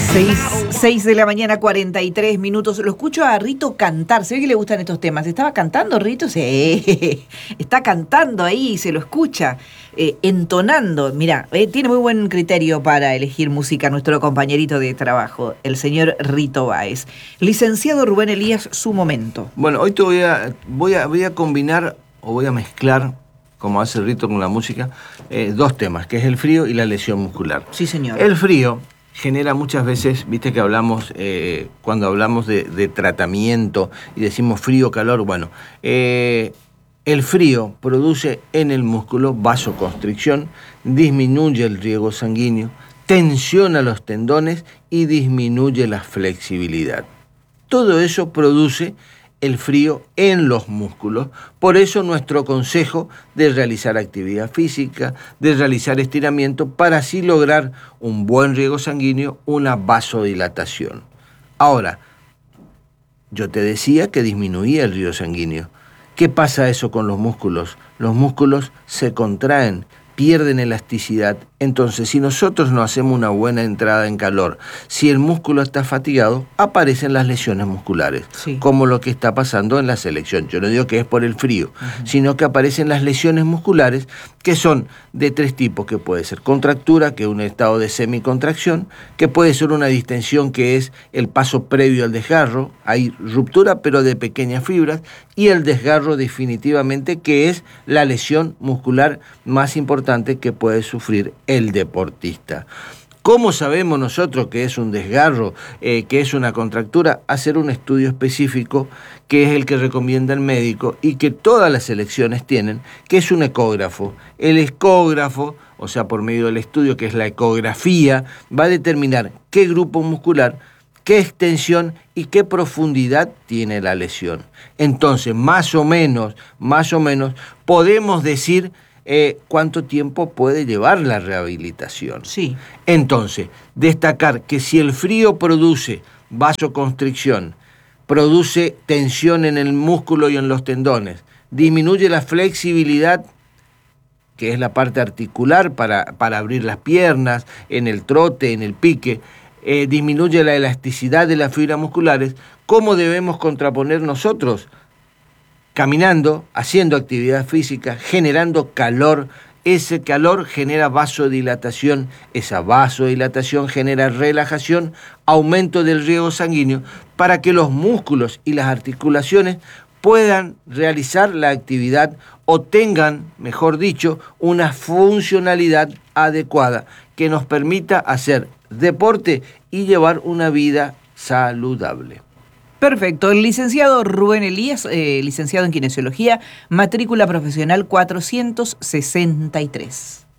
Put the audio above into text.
6 de la mañana, 43 minutos. Lo escucho a Rito cantar. Se ve que le gustan estos temas. ¿Estaba cantando, Rito? Sí. Está cantando ahí, se lo escucha. Entonando. Mirá, tiene muy buen criterio para elegir música nuestro compañerito de trabajo, el señor Rito Báez. Licenciado Rubén Elías, su momento. Bueno, hoy te voy a combinar o voy a mezclar, como hace Rito con la música, dos temas, que es el frío y la lesión muscular. Sí, señor. El frío genera muchas veces, viste que hablamos, cuando hablamos de tratamiento y decimos frío, calor, bueno, el frío produce en el músculo vasoconstricción, disminuye el riego sanguíneo, tensiona los tendones y disminuye la flexibilidad. Todo eso produce el frío en los músculos. Por eso nuestro consejo de realizar actividad física, de realizar estiramiento, para así lograr un buen riego sanguíneo, una vasodilatación. Ahora, yo te decía que disminuía el riego sanguíneo. ¿Qué pasa eso con los músculos? Los músculos se contraen, pierden elasticidad. Entonces, si nosotros no hacemos una buena entrada en calor, si el músculo está fatigado, aparecen las lesiones musculares, sí, como lo que está pasando en la selección. Yo no digo que es por el frío, sino que aparecen las lesiones musculares, que son de tres tipos, que puede ser contractura, que es un estado de semicontracción, que puede ser una distensión, que es el paso previo al desgarro, hay ruptura pero de pequeñas fibras, y el desgarro definitivamente, que es la lesión muscular más importante que puede sufrir el deportista. ¿Cómo sabemos nosotros que es un desgarro, que es una contractura? Hacer un estudio específico, que es el que recomienda el médico y que todas las selecciones tienen, que es un ecógrafo. El ecógrafo, o sea, por medio del estudio, que es la ecografía, va a determinar qué grupo muscular, qué extensión y qué profundidad tiene la lesión. Entonces, más o menos, podemos decir cuánto tiempo puede llevar la rehabilitación. Sí. Entonces, destacar que si el frío produce vasoconstricción, produce tensión en el músculo y en los tendones, disminuye la flexibilidad, que es la parte articular para abrir las piernas, en el trote, en el pique, disminuye la elasticidad de las fibras musculares, ¿cómo debemos contraponer nosotros? Caminando, haciendo actividad física, generando calor. Ese calor genera vasodilatación, esa vasodilatación genera relajación, aumento del riego sanguíneo, para que los músculos y las articulaciones puedan realizar la actividad o tengan, mejor dicho, una funcionalidad adecuada que nos permita hacer deporte y llevar una vida saludable. Perfecto. El licenciado Rubén Elías, licenciado en Kinesiología, matrícula profesional 463.